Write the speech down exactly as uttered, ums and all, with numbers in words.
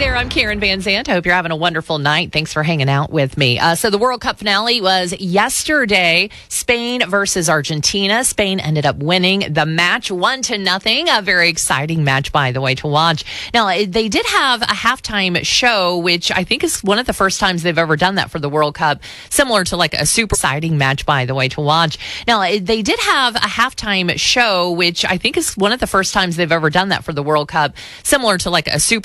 there, I'm Karen Van Zandt. I hope you're having a wonderful night. Thanks for hanging out with me. Uh, so the World Cup finale was yesterday, Spain versus Argentina. Spain ended up winning the match one to nothing. A very exciting match, by the way, to watch. Now, they did have a halftime show, which I think is one of the first times they've ever done that for the World Cup, similar to like a super exciting match, by the way, to watch. Now, they did have a halftime show, which I think is one of the first times they've ever done that for the World Cup, similar to like a super